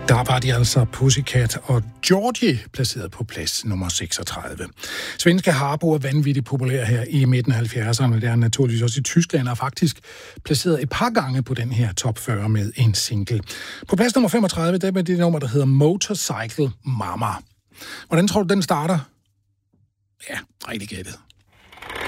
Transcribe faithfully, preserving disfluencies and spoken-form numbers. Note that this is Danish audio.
Der var de altså Pussycat og Georgie placeret på plads nummer seksogtredive. Svenske Harbo er vanvittigt populær her i midten af halvfjerdserne. Det er naturligvis også i Tyskland og faktisk placeret et par gange på den her top fyrre med en single. På plads nummer femogtredive, der er det nummer, der hedder Motorcycle Mama. Hvordan tror du, den starter? Ja, rigtig gættet.